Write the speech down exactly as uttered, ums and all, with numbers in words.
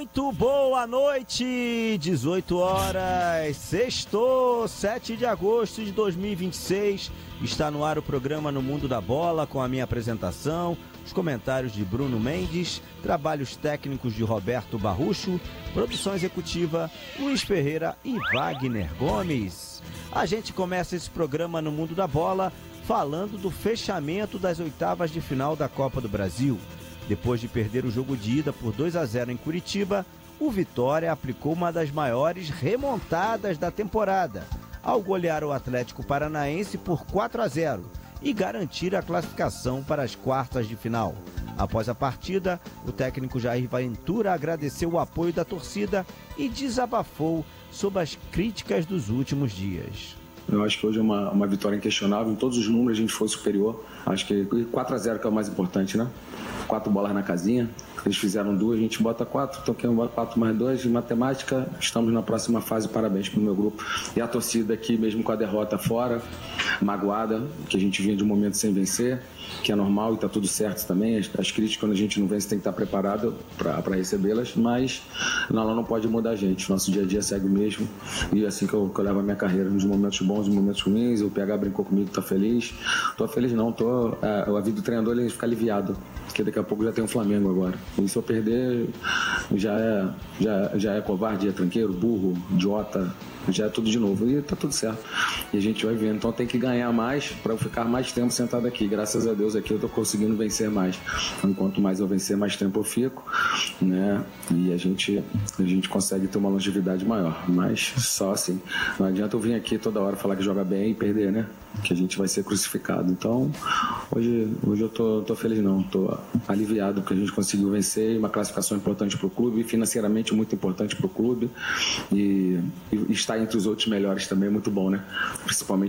Muito boa noite, dezoito horas, sextou, sete de agosto de dois mil e vinte e seis, está no ar o programa No Mundo da Bola, com a minha apresentação, os comentários de Bruno Mendes, trabalhos técnicos de Roberto Barrucho, produção executiva Luiz Ferreira e Wagner Gomes. A gente começa esse programa No Mundo da Bola falando do fechamento das oitavas de final da Copa do Brasil. Depois de perder o jogo de ida por dois a zero em Curitiba, o Vitória aplicou uma das maiores remontadas da temporada, ao golear o Atlético Paranaense por quatro a zero e garantir a classificação para as quartas de final. Após a partida, o técnico Jair Ventura agradeceu o apoio da torcida e desabafou sobre as críticas dos últimos dias. Eu acho que hoje é uma, uma vitória inquestionável. Em todos os números a gente foi superior. Acho que quatro a zero que é o mais importante, né? Quatro bolas na casinha. Eles fizeram duas, a gente bota quatro. Então quem bota quatro mais dois. Em matemática, estamos na próxima fase. Parabéns para o meu grupo. E a torcida aqui, mesmo com a derrota fora, magoada, que a gente vinha de um momento sem vencer, que é normal e está tudo certo também. As, as críticas, quando a gente não vence, tem que estar preparado para recebê-las. Mas não, ela não pode mudar a gente. Nosso dia a dia segue o mesmo. E é assim que eu, que eu levo a minha carreira, nos momentos bons, nos momentos ruins. O P H brincou comigo, tá feliz. Tô feliz não, tô, é, a vida do treinador ele fica aliviado, porque daqui a pouco já tem um Flamengo agora. E se eu perder, já é, já, já é covarde, é tranqueiro, burro, idiota, já é tudo de novo. E tá tudo certo. E a gente vai vendo. Então tem que ganhar mais para eu ficar mais tempo sentado aqui. Graças a Deus aqui eu tô conseguindo vencer mais. Enquanto mais eu vencer, mais tempo eu fico, né? E a gente, a gente consegue ter uma longevidade maior. Mas só assim. Não adianta eu vir aqui toda hora falar que joga bem e perder, né? Que a gente vai ser crucificado. Então, hoje, hoje eu tô, tô feliz não. Tô aliviado porque a gente conseguiu vencer. Uma classificação importante pro clube, financeiramente muito importante pro clube. E, e estar entre os outros melhores também é muito bom, né? Principalmente